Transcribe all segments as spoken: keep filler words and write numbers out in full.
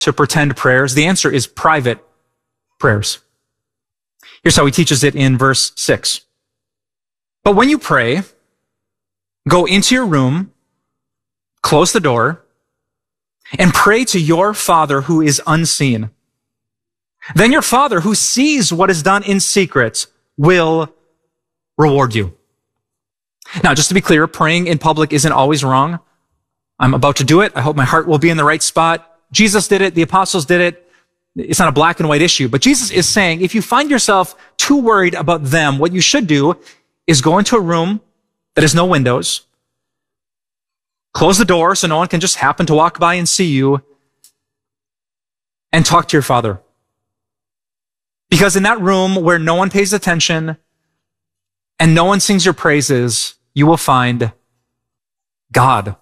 to pretend prayers. The answer is private prayers. Here's how he teaches it in verse six. But when you pray, go into your room, close the door, and pray to your Father who is unseen. Then your Father who sees what is done in secret will reward you. Now, just to be clear, praying in public isn't always wrong. I'm about to do it. I hope my heart will be in the right spot. Jesus did it. The apostles did it. It's not a black and white issue. But Jesus is saying, if you find yourself too worried about them, what you should do is go into a room that has no windows, close the door so no one can just happen to walk by and see you, and talk to your Father. Because in that room where no one pays attention and no one sings your praises, you will find God.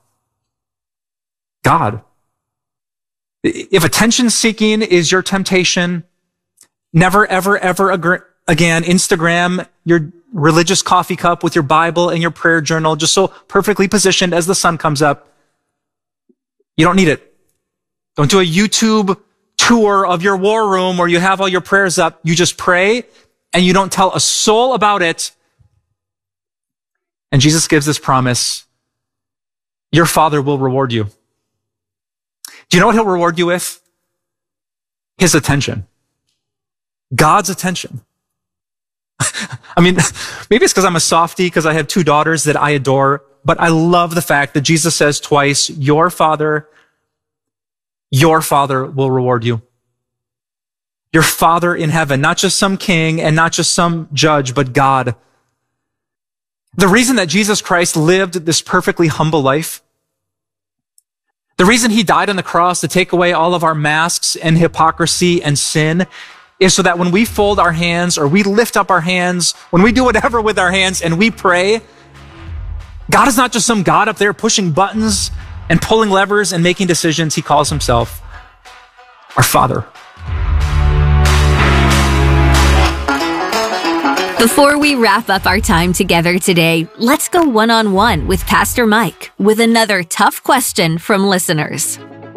God. If attention-seeking is your temptation, never, ever, ever ag- again Instagram your religious coffee cup with your Bible and your prayer journal just so perfectly positioned as the sun comes up. You don't need it. Don't do a YouTube tour of your war room where you have all your prayers up. You just pray and you don't tell a soul about it. And Jesus gives this promise. Your Father will reward you. Do you know what he'll reward you with? His attention. God's attention. I mean, maybe it's because I'm a softie, because I have two daughters that I adore, but I love the fact that Jesus says twice, your Father, your Father will reward you. Your Father in heaven, not just some king and not just some judge, but God. The reason that Jesus Christ lived this perfectly humble life, the reason he died on the cross to take away all of our masks and hypocrisy and sin is so that when we fold our hands or we lift up our hands, when we do whatever with our hands and we pray, God is not just some God up there pushing buttons and pulling levers and making decisions. He calls himself our Father. Before we wrap up our time together today, let's go one-on-one with Pastor Mike with another tough question from listeners.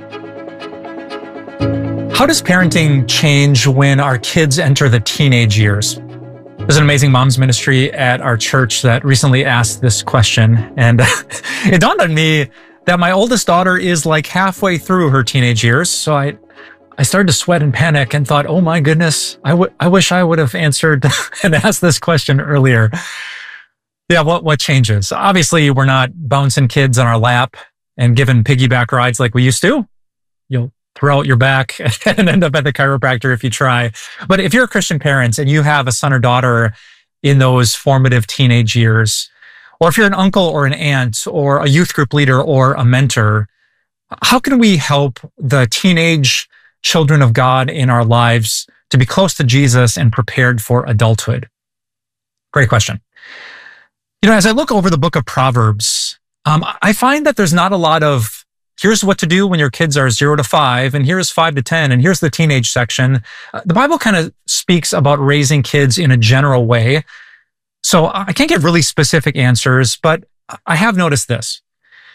How does parenting change when our kids enter the teenage years? There's an amazing moms ministry at our church that recently asked this question, and it dawned on me that my oldest daughter is like halfway through her teenage years, so I I started to sweat and panic and thought, oh my goodness, I, w- I wish I would have answered and asked this question earlier. Yeah, what, what changes? Obviously, we're not bouncing kids on our lap and giving piggyback rides like we used to. You'll throw out your back and end up at the chiropractor if you try. But if you're a Christian parent and you have a son or daughter in those formative teenage years, or if you're an uncle or an aunt or a youth group leader or a mentor, how can we help the teenage children of God in our lives to be close to Jesus and prepared for adulthood? Great question. You know, as I look over the book of Proverbs, um, I find that there's not a lot of, here's what to do when your kids are zero to five, and here's five to ten, and here's the teenage section. Uh, the Bible kind of speaks about raising kids in a general way. So I can't give really specific answers, but I have noticed this.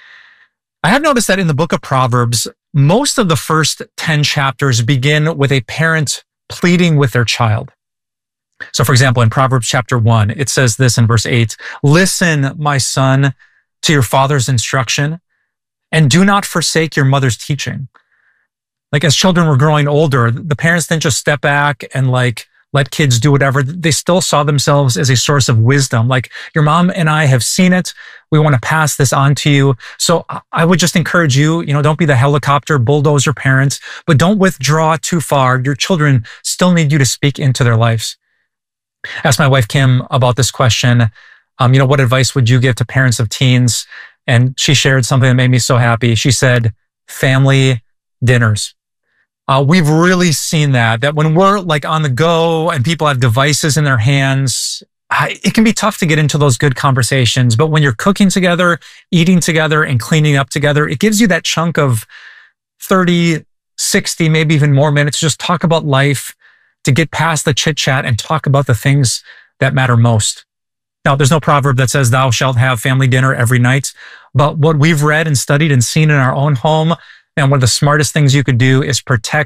I have noticed that in the book of Proverbs, most of the first ten chapters begin with a parent pleading with their child. So for example, in Proverbs chapter one, it says this in verse eight, listen, my son, to your father's instruction, and do not forsake your mother's teaching. Like as children were growing older, the parents didn't just step back and like let kids do whatever. They still saw themselves as a source of wisdom. Like your mom and I have seen it. We want to pass this on to you. So I would just encourage you, you know, don't be the helicopter bulldozer parents, but don't withdraw too far. Your children still need you to speak into their lives. I asked my wife, Kim, about this question. Um, you know, what advice would you give to parents of teens? And she shared something that made me so happy. She said, family dinners. Uh, we've really seen that, that when we're like on the go and people have devices in their hands, it can be tough to get into those good conversations. But when you're cooking together, eating together, and cleaning up together, it gives you that chunk of thirty, sixty, maybe even more minutes to just talk about life, to get past the chit chat and talk about the things that matter most. Now, there's no proverb that says thou shalt have family dinner every night, but what we've read and studied and seen in our own home, And one of the smartest things you could do is protect